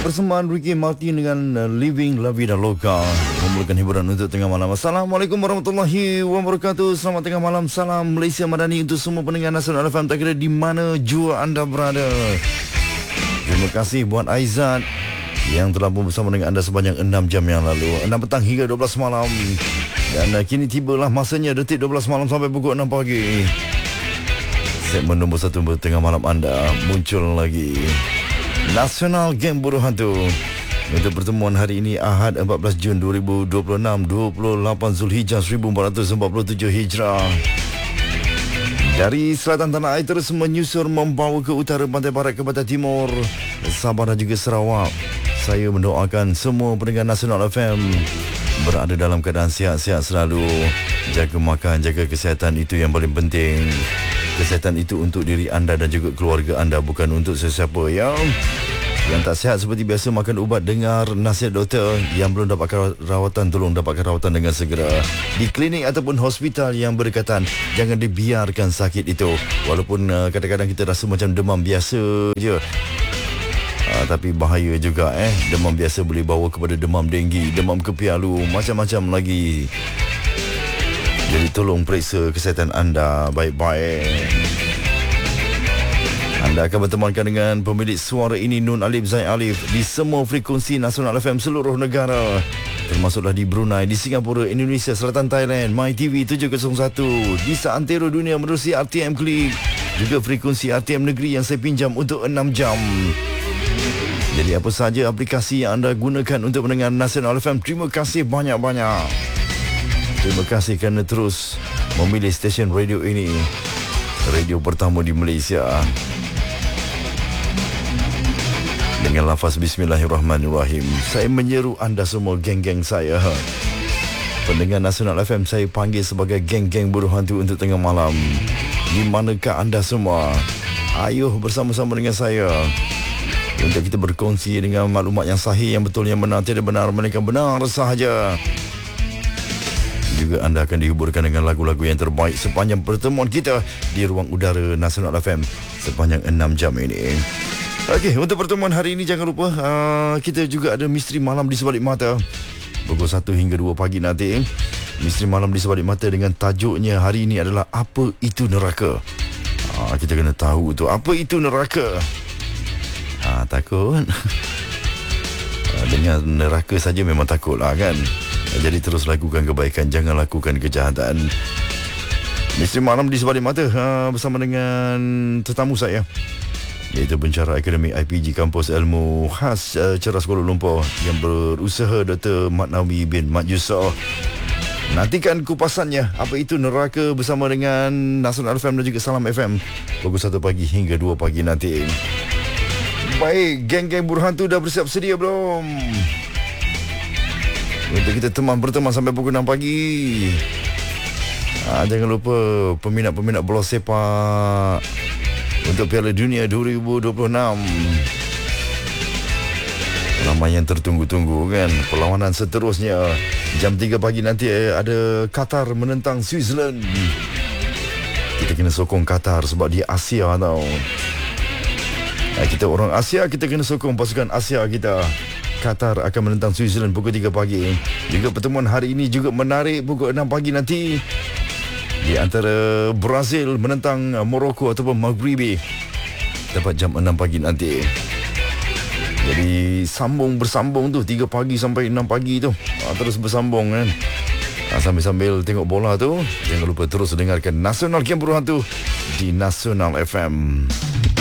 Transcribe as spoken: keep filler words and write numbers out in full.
Persembahan Ricky Martin dengan uh, Living La Vida Loca memulakan hiburan untuk tengah malam. Assalamualaikum warahmatullahi wabarakatuh. Selamat tengah malam. Salam Malaysia Madani untuk semua pendengar Nasional F M, tak kira di mana jua anda berada. Terima kasih buat Aizat yang telah pun bersama dengan anda sepanjang enam jam yang lalu, enam petang hingga dua belas malam. Dan uh, kini tibalah masanya detik dua belas malam sampai pukul enam pagi. Segmen nombor satu tengah malam anda muncul lagi. Nasional Geng Buruh Hantu. Untuk pertemuan hari ini Ahad empat belas Jun dua ribu dua puluh enam, dua puluh lapan Zulhijjah seribu empat ratus empat puluh tujuh Hijrah. Dari selatan tanah air terus menyusur membawa ke utara, pantai barat ke pantai timur, Sabah dan juga Sarawak. Saya mendoakan semua pendengar Nasional F M berada dalam keadaan sihat-sihat selalu. Jaga makan, jaga kesihatan, itu yang paling penting. Kesihatan itu untuk diri anda dan juga keluarga anda, bukan untuk sesiapa yang yang tak sihat seperti biasa makan ubat. Dengar nasihat doktor. Yang belum dapatkan rawatan, tolong dapatkan rawatan dengan segera di klinik ataupun hospital yang berdekatan. Jangan dibiarkan sakit itu. Walaupun uh, kadang-kadang kita rasa macam demam biasa je, uh, tapi bahaya juga eh. Demam biasa boleh bawa kepada demam denggi, demam kepialu, macam-macam lagi. Jadi tolong periksa kesihatan anda baik-baik. Anda akan bertemankan dengan pemilik suara ini, Nun Alif Zaid Alif, di semua frekuensi Nasional F M seluruh negara, termasuklah di Brunei, di Singapura, Indonesia, Selatan Thailand, MyTV tujuh kosong satu, di seantero dunia menerusi R T M Klik, juga frekuensi R T M Negeri yang saya pinjam untuk enam jam. Jadi apa sahaja aplikasi yang anda gunakan untuk mendengar Nasional F M, terima kasih banyak-banyak. Terima kasih kerana terus memilih stesen radio ini, radio pertama di Malaysia. Dengan lafaz Bismillahirrahmanirrahim, saya menyeru anda semua, geng-geng saya, pendengar Nasional F M, saya panggil sebagai geng-geng buruh hantu untuk tengah malam. Di manakah anda semua? Ayuh bersama-sama dengan saya untuk kita berkongsi dengan maklumat yang sahih, yang betul, yang benar, tidak benar, melainkan benar sahaja. Juga anda akan dihiburkan dengan lagu-lagu yang terbaik sepanjang pertemuan kita di ruang udara Nasional F M sepanjang enam jam ini. Okey, untuk pertemuan hari ini jangan lupa uh, kita juga ada misteri malam di sebalik mata pukul satu hingga dua pagi nanti. Misteri malam di sebalik mata dengan tajuknya hari ini adalah apa itu neraka. Uh, kita kena tahu tu apa itu neraka. Uh, takut uh, dengan neraka saja memang takutlah kan. Jadi terus lakukan kebaikan, jangan lakukan kejahatan. Misteri malam di sebalik mata ha, bersama dengan tetamu saya, iaitu pencara Akademi I P G Kampus Ilmu Khas uh, Ceras Kuala Lumpur yang berusaha Doktor Mat Nawi bin Mat Yusof. Nantikan kupasannya apa itu neraka bersama dengan Nasional F M dan juga Salam F M pukul satu pagi hingga dua pagi nanti. Baik, geng-geng buruh hantu dah bersiap sedia belum? Untuk kita teman berteman sampai pukul enam pagi. Ha, jangan lupa peminat-peminat bola sepak untuk Piala Dunia dua ribu dua puluh enam. Ramai yang tertunggu-tunggu kan. Perlawanan seterusnya jam tiga pagi nanti eh, ada Qatar menentang Switzerland. Kita kena sokong Qatar sebab dia Asia tau. Ha, kita orang Asia, kita kena sokong pasukan Asia kita. Qatar akan menentang Switzerland pukul tiga pagi. Juga pertemuan hari ini juga menarik pukul enam pagi nanti, di antara Brazil menentang Morocco ataupun Maghribi, dapat jam enam pagi nanti. Jadi sambung bersambung tu, tiga pagi sampai enam pagi tu, ha, terus bersambung kan. Ha, sambil-sambil tengok bola tu, jangan lupa terus dengarkan Nasional Geng Buruh Hantu di Nasional F M.